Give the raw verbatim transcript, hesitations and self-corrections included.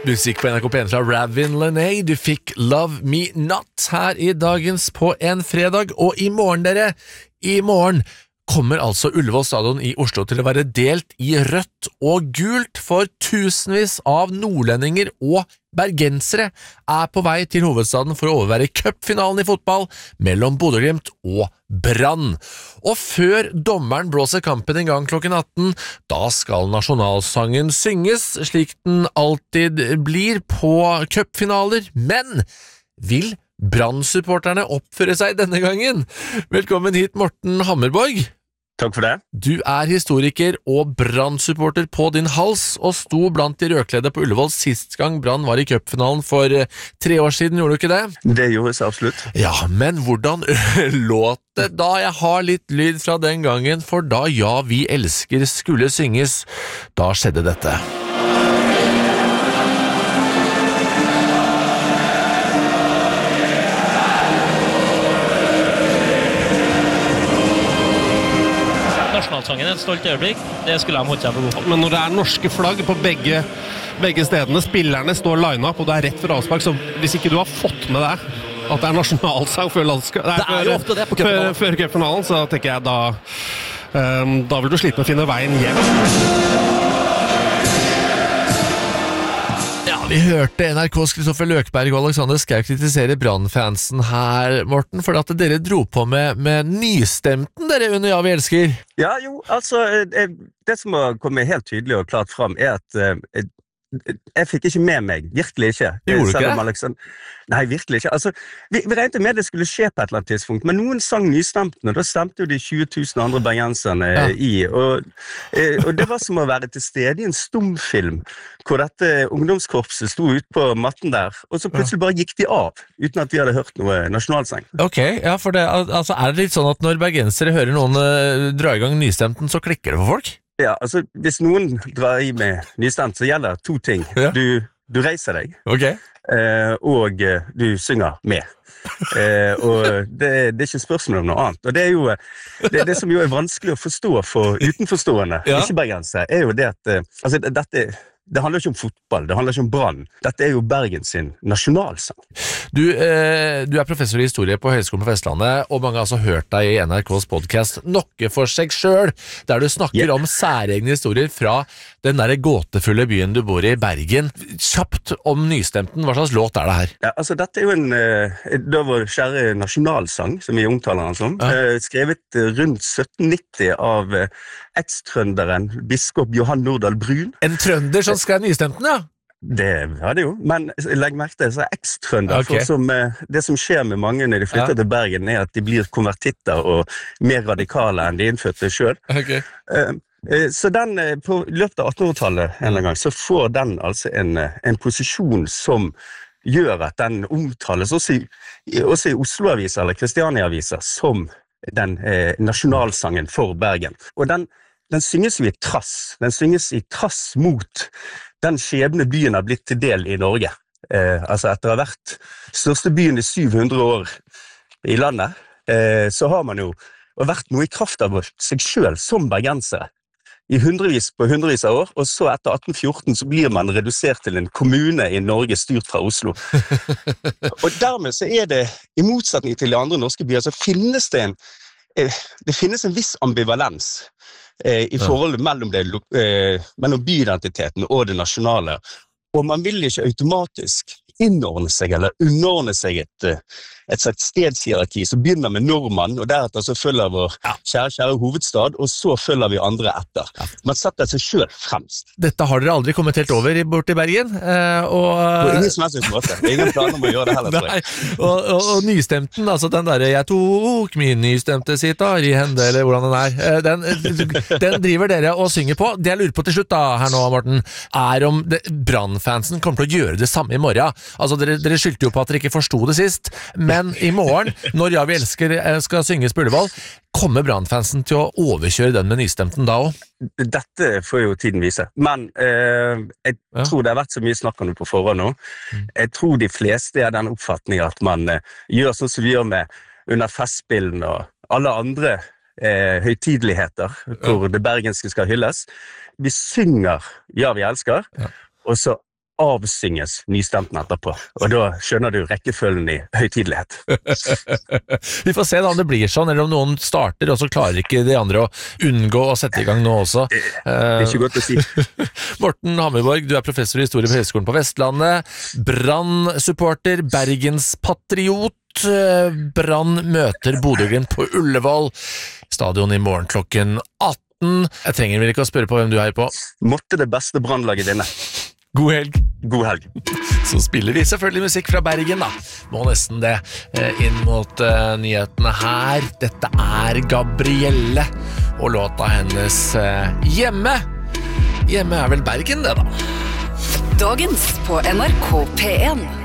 Musikk på N R K P en fra Ravin Lenae. Du fikk Love Me Not her i dagens På en fredag. Og i morgen, dere, i morgen kommer altså Ullevål stadion i Oslo til å være delt i rødt og gult, for tusenvis av nordlendinger og bergensere er på vei til hovedstaden for å overvære cupfinalen i fotball mellom Bodø/Glimt og Brann. Og før dommeren blåser kampen i gang klokken atten, da skal nasjonalsangen synges, slik den alltid blir på cupfinaler. Men vil Brann-supporterne oppføre seg denne gangen? Velkommen hit, Morten Hammerborg. Takk for det. Du er historiker og Brann-supporter på din hals, og sto blant de rødkledde på Ullevål sist gang Brann var i cupfinalen for tre år siden, gjorde du ikke det? Det gjorde jeg absolutt. Ja, men hvordan låt det da? Jeg har litt lyd fra den gangen, for da Ja, vi elsker skulle synges, da skjedde dette. Nasjonalsangen er et stolt øyeblikk, det skulle de holdt seg for god for. Men når det er norske flagg på begge, begge stedene, spillerne står line up, og det er rett for avspark, så hvis ikke du har fått med deg at det er nasjonalsang før landskap, det er jo ofte det på cupfinalen. Før, før cupfinalen, så tenker jeg da, um, da vil du slite med å finne veien hjem. Vi hørte N R K's Kristoffer Løkberg og Alexander Skau kritisere Brann-fansen her, Morten, for at dere dro på med, med nystemten dere under Ja, vi elsker. Ja, jo, altså, det som må komme helt tydelig og klart fram er at jeg fikk ikke med meg, virkelig ikke. Gjorde du ikke? Alexander... Nei, virkelig ikke. Altså, vi, vi regnet med det skulle skje på et eller annet tidspunkt, men noen sang nystemten, og da stemte jo de tjue tusen andre bergenserne ja. i, og, og det var som å være til stede i en stumfilm, hvor dette ungdomskorpset sto ut på matten der, og så plutselig bare gikk de av, uten at vi hadde hørt noe nasjonalsang. Ok, ja, for det, altså, er det litt sånn at når bergensere hører noen uh, dra i gang nystemten, så klikker det for folk? Ja, altså, hvis noen drar i med nystemt, så gjelder to ting. Ja. Du, du reiser deg, okay. eh, og du synger med. Eh, og det, det er ikke spørsmål om noe annet. Og det er jo, det, det som jo er vanskelig å forstå for utenforstående, ja. Ikke bergenser, er jo det at, altså, dette det handler ikke om fotball, det handler ikke om Brann. Dette er jo Bergen sin nasjonalsang. Du, eh, du er professor i historie på Høgskolen på Vestlandet, og mange har altså hørt deg i N R K's podcast Noe for seg selv, der du snakker yeah. om særegne historier fra den der gåtefulle byen du bor i, Bergen. Kjapt om nystemten, hva slags låt er det her? Ja, altså dette er jo en, da vår kjære nasjonalsang, som vi omtaler den som, ja. skrevet rundt sytten nitti av ekstrønderen, biskop Johan Nordahl Brun. En trønder som skrev nystemten, ja? Det var det jo, men legg merke til, så er ekstrønder, okay. for som, det som skjer med mange når de flytter ja. til Bergen, er at de blir konvertitter og mer radikale enn de innfødte selv. Ok. Så den, på løpet av attenhundretallet en eller annen gang, så får den altså en, en posisjon som gjør at den omtales også i, også i Oslo-aviser eller Kristiania-aviser som den eh, nasjonalsangen for Bergen. Og den, den synges jo i trass. Den synges i trass mot den skjebne byen har blitt til del i Norge. Eh, altså etter å ha vært største byen i syv hundre år i landet, eh, så har man jo vært noe i kraft av seg selv som bergensere. I hundrevis på hundrevis av år, og så etter atten fjorten så blir man redusert til en kommune i Norge styrt fra Oslo. Og dermed så er det, i motsetning til de andre norske byer, så finnes det en, det finnes en viss ambivalens eh, i forholdet mellom, det, eh, mellom byidentiteten og det nasjonale. Og man vil ikke automatisk innordne seg eller underordne seg et, et slags stedshierarki som begynner med Nordmann, og deretter så følger vår kjære, kjære hovedstad, og så følger vi andre etter. Man setter seg selv fremst. Dette har dere aldri kommet helt over bort i Bergen, og... På ingen som helst måte. Det er ingen planer om å gjøre det heller, tror jeg. Og, og, og nystemten, altså den der jeg tok min nystemte sitar i hende, eller hvordan den er, den, den driver dere og synger på. Det jeg lurer på til slutt da, her nå, Morten, er om Brann-fansen kommer til å gjøre det samme i morgen. Altså, dere, dere skyldte jo på at dere ikke forstod det sist, men i morgen, når Ja, vi elsker skal synges på Ullevål, kommer Brann-fansen til å overkjøre den med nystemten da også? Dette får jo tiden vise, men eh, jeg ja. tror det har vært så mye snakk om det på forhånd nå. Mm. Jeg tror de fleste er den oppfatningen at man eh, gjør sånn som vi gjør med under festspillen og alle andre eh, høytideligheter hvor ja. det bergenske skal hylles. Vi synger Ja, vi elsker, ja. og så avsynges nystemten etterpå. Og da skjønner du rekkefølgen i høytidelighet. Vi får se da om det blir sånn, eller om noen starter, og så klarer ikke de andre å unngå å sette i gang nå også. Det, det er ikke godt å si. Morten Hammerborg, du er professor i historie på Høgskolen på Vestlandet, Brann-supporter, Bergens-patriot. Brann møter Bodø/Glimt på Ullevål. Stadion i morgen klokken atten. Jeg trenger vel ikke å spørre på hvem du heier på. Måtte det beste Brannlaget vinne. God helg. God helg. Så spiller vi selvfølgelig musikk fra Bergen da. Må nesten det inn mot uh, nyhetene her. Dette er Gabrielle og låta hennes uh, Hjemme. Hjemme er vel Bergen det da. Dagens på N R K P en.